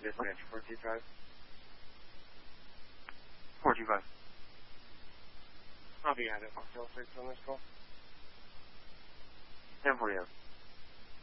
dispatch 425. 425. I'll be out of Hotel 6 on this call. 10 for you.